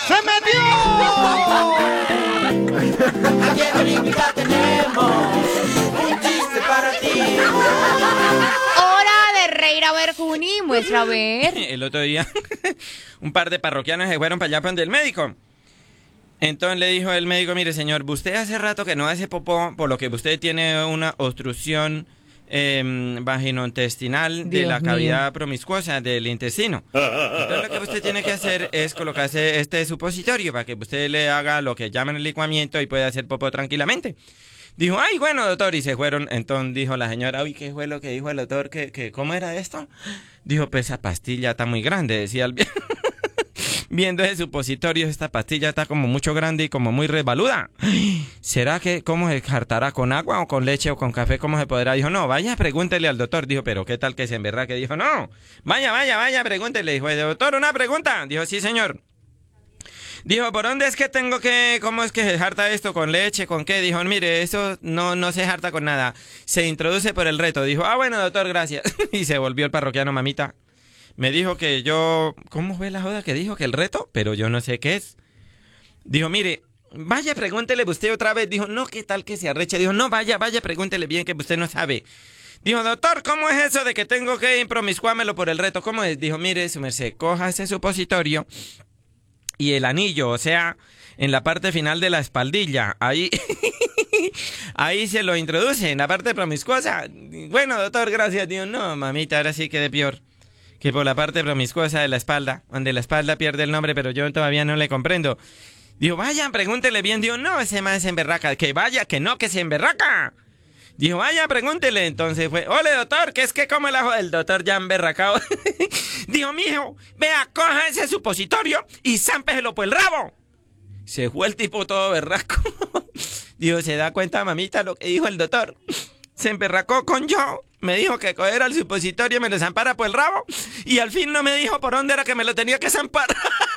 ¡Se metió! Aquí en Olímpica tenemos un chiste para ti. Hora de Reira Berjuni, muestra a ver. El otro día, un par de parroquianos se fueron para allá para donde el médico. Entonces le dijo el médico, mire señor, usted hace rato que no hace popó, por lo que usted tiene una obstrucción vaginointestinal de la cavidad promiscuosa del intestino. Entonces lo que usted tiene que hacer es colocarse este supositorio para que usted le haga lo que llaman el licuamiento y pueda hacer popó tranquilamente. Dijo, ay, bueno, doctor, y se fueron. Entonces dijo la señora, uy, ¿qué fue lo que dijo el doctor? ¿Cómo era esto? Dijo, pues esa pastilla está muy grande, decía el viejo. Viendo ese supositorio, esta pastilla está como mucho grande y como muy resbaluda. ¿Será que cómo se hartará? ¿Con agua o con leche o con café? ¿Cómo se podrá? Dijo, no, vaya, pregúntele al doctor. Dijo, pero ¿qué tal que se emberraque? Dijo, no, vaya, pregúntele. Dijo, doctor, una pregunta. Dijo, sí, señor. Dijo, ¿por dónde es que tengo que, cómo es que se harta esto? ¿Con leche? ¿Con qué? Dijo, mire, eso no se harta con nada. Se introduce por el reto. Dijo, bueno, doctor, gracias. Y se volvió el parroquiano, mamita. Me dijo que yo... ¿Cómo fue la joda que dijo? ¿Que el reto? Pero yo no sé qué es. Dijo, mire, vaya, pregúntele usted otra vez. Dijo, no, ¿qué tal que se arreche? Dijo, no, vaya, pregúntele bien que usted no sabe. Dijo, doctor, ¿cómo es eso de que tengo que impromiscuármelo por el reto? ¿Cómo es? Dijo, mire, su merced, coja ese supositorio y el anillo, o sea, en la parte final de la espaldilla. Ahí... Ahí se lo introduce, en la parte promiscuosa. Bueno, doctor, gracias. Dijo, no, mamita, ahora sí quedé peor. Que por la parte promiscuosa de la espalda, donde la espalda pierde el nombre, pero yo todavía no le comprendo. Dijo, vaya, pregúntele bien. Dijo, no, ese man se emberraca. Que vaya, que no, que se emberraca. Dijo, vaya, pregúntele. Entonces fue, ole, doctor, ¿qué es que como el doctor ya emberracado? Dijo, mijo, vea, coja ese supositorio y zámpeselo por el rabo. Se fue el tipo todo berraco. Dijo, ¿se da cuenta, mamita, lo que dijo el doctor? Se emberracó con yo. Me dijo que cogiera el supositorio y me lo zampara por el rabo. Y al fin no me dijo por dónde era que me lo tenía que zampar.